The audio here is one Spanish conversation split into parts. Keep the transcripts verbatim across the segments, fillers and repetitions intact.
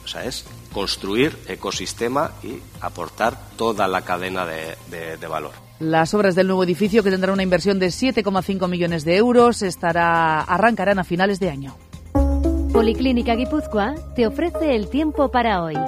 O sea, es construir ecosistema y aportar toda la cadena de, de, de valor. Las obras del nuevo edificio, que tendrá una inversión de siete coma cinco millones de euros, estará, arrancarán a finales de año. Policlínica Guipúzcoa te ofrece el tiempo para hoy.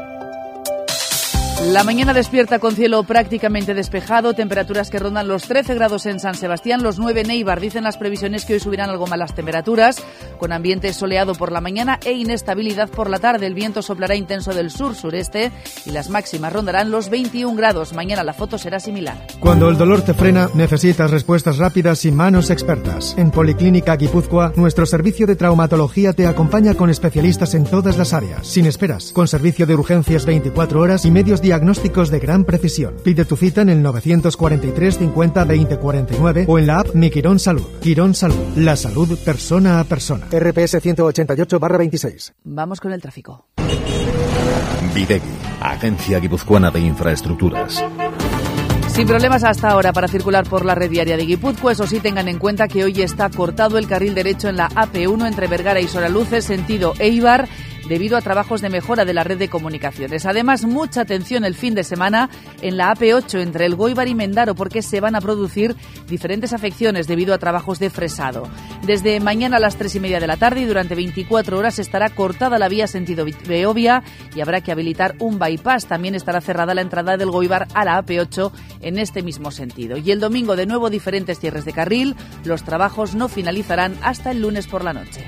La mañana despierta con cielo prácticamente despejado, temperaturas que rondan los trece grados en San Sebastián, los nueve en Eibar. Dicen las previsiones que hoy subirán algo más las temperaturas, con ambiente soleado por la mañana e inestabilidad por la tarde. El viento soplará intenso del sur-sureste y las máximas rondarán los veintiún grados. Mañana la foto será similar. Cuando el dolor te frena, necesitas respuestas rápidas y manos expertas. En Policlínica Guipúzcoa, nuestro servicio de traumatología te acompaña con especialistas en todas las áreas, sin esperas, con servicio de urgencias veinticuatro horas y medios diagnósticos de gran precisión. Pide tu cita en el novecientos cuarenta y tres cincuenta veinte cuarenta y nueve o en la app Mi Quirón Salud. Quirón Salud, la salud persona a persona. R P S ciento ochenta y ocho barra veintiséis. Vamos con el tráfico. Videgui, Agencia Guipuzcoana de Infraestructuras. Sin problemas hasta ahora para circular por la red viaria de Guipúzcoa. Eso sí, tengan en cuenta que hoy está cortado el carril derecho en la A P uno entre Vergara y Soraluce, sentido Eibar, debido a trabajos de mejora de la red de comunicaciones. Además, mucha atención el fin de semana en la A P ocho entre El Goibar y Mendaro, porque se van a producir diferentes afecciones debido a trabajos de fresado. Desde mañana a las tres y media de la tarde y durante veinticuatro horas estará cortada la vía sentido Beovia y habrá que habilitar un bypass. También estará cerrada la entrada del Goibar a la A P ocho en este mismo sentido. Y el domingo, de nuevo, diferentes cierres de carril. Los trabajos no finalizarán hasta el lunes por la noche.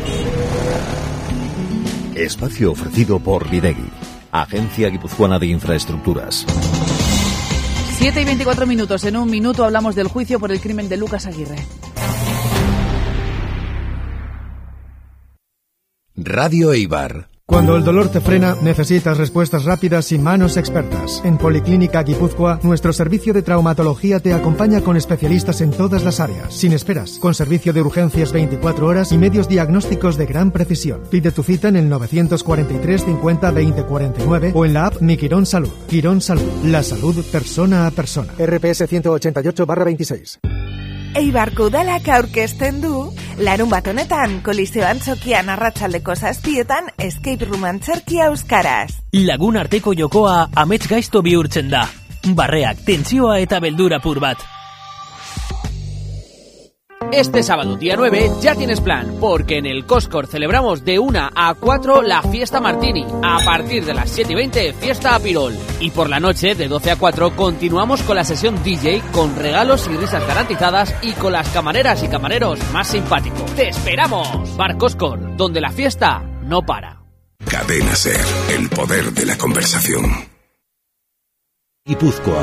Espacio ofrecido por Videgui, Agencia Guipuzcoana de Infraestructuras. siete y veinticuatro minutos. En un minuto hablamos del juicio por el crimen de Lucas Aguirre. Radio Eibar. Cuando el dolor te frena, necesitas respuestas rápidas y manos expertas. En Policlínica Guipúzcoa, nuestro servicio de traumatología te acompaña con especialistas en todas las áreas, sin esperas, con servicio de urgencias veinticuatro horas y medios diagnósticos de gran precisión. Pide tu cita en el novecientos cuarenta y tres cincuenta veinte cuarenta y nueve o en la app Mi Quirón Salud. Quirón Salud, la salud persona a persona. R P S ciento ochenta y ocho barra veintiséis. Eibarko udalak aurkezten du, larun bat honetan, Koliseo Antzokian arratsaldeko zazpietan, escape room antzerkia euskaraz. Lagun arteko jokoa amets gaizto bihurtzen da. Barreak, tentsioa eta beldura pur bat. Este sábado, día nueve, ya tienes plan, porque en el Coscor celebramos de una a cuatro la Fiesta Martini. A partir de las siete y veinte, Fiesta Apirol. Y por la noche, de doce a cuatro, continuamos con la sesión D J con regalos y risas garantizadas y con las camareras y camareros más simpáticos. ¡Te esperamos! Bar Coscor, donde la fiesta no para. Cadena Ser, el poder de la conversación. Guipúzcoa.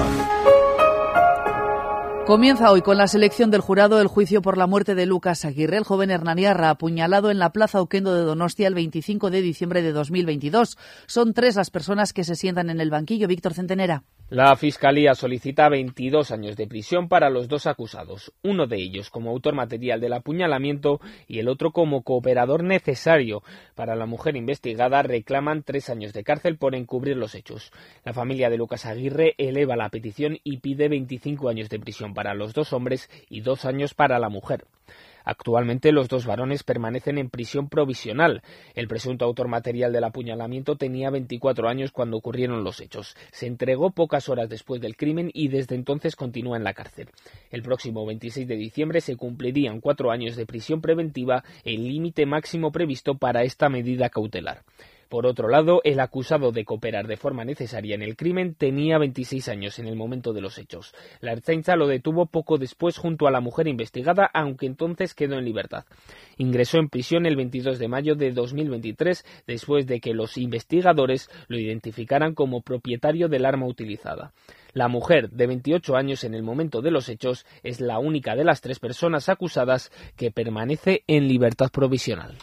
Comienza hoy con la selección del jurado el juicio por la muerte de Lucas Aguirre, el joven hernaniarra apuñalado en la Plaza Oquendo de Donostia el veinticinco de diciembre de dos mil veintidós. Son tres las personas que se sientan en el banquillo. Víctor Centenera. La Fiscalía solicita veintidós años de prisión para los dos acusados, uno de ellos como autor material del apuñalamiento y el otro como cooperador necesario. Para la mujer investigada reclaman tres años de cárcel por encubrir los hechos. La familia de Lucas Aguirre eleva la petición y pide veinticinco años de prisión para los dos hombres y dos años para la mujer. Actualmente los dos varones permanecen en prisión provisional. El presunto autor material del apuñalamiento tenía veinticuatro años cuando ocurrieron los hechos. Se entregó pocas horas después del crimen y desde entonces continúa en la cárcel. El próximo veintiséis de diciembre se cumplirían cuatro años de prisión preventiva, el límite máximo previsto para esta medida cautelar. Por otro lado, el acusado de cooperar de forma necesaria en el crimen tenía veintiséis años en el momento de los hechos. La Ertzaintza lo detuvo poco después junto a la mujer investigada, aunque entonces quedó en libertad. Ingresó en prisión el veintidós de mayo de dos mil veintitrés, después de que los investigadores lo identificaran como propietario del arma utilizada. La mujer, de veintiocho años en el momento de los hechos, es la única de las tres personas acusadas que permanece en libertad provisional.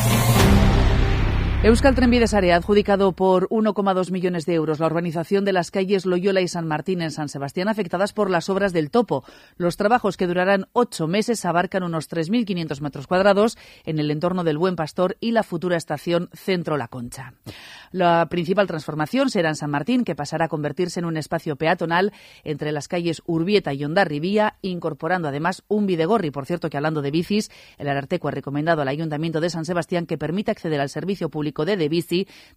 Euskal Trenbide Sare ha adjudicado por uno coma dos millones de euros la urbanización de las calles Loyola y San Martín en San Sebastián afectadas por las obras del topo. Los trabajos, que durarán ocho meses, abarcan unos tres mil quinientos metros cuadrados en el entorno del Buen Pastor y la futura estación Centro La Concha. La principal transformación será en San Martín, que pasará a convertirse en un espacio peatonal entre las calles Urbieta y Hondarribía, incorporando además un bidegorri. Por cierto, que hablando de bicis, el Ararteko ha recomendado al Ayuntamiento de San Sebastián que permita acceder al servicio público de de bici